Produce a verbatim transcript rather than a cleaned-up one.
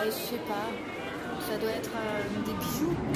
je sais pas. Ça doit être euh, des bijoux.